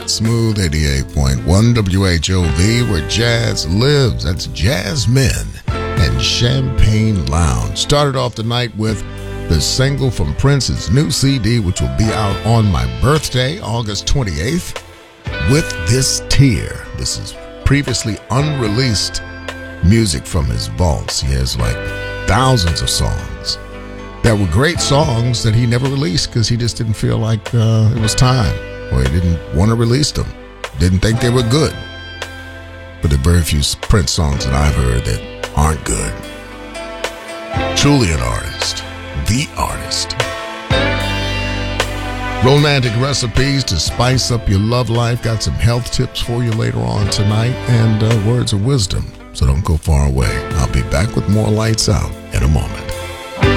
Smooth 88.1 WHOV, where jazz lives. That's Jazzmen and Champagne Lounge. Started off the night with the single from Prince's new CD, which will be out on my birthday, August 28th, With This Tear. This is previously unreleased music from his vaults. He has like thousands of songs that were great songs that he never released because he just didn't feel like it was time, or he didn't want to release them, didn't think they were good. But there are very few Prince songs that I've heard that aren't good. Truly an artist, the artist. Romantic recipes to spice up your love life. Got some health tips for you later on tonight, and words of wisdom. So don't go far away. I'll be back with more Lights Out in a moment.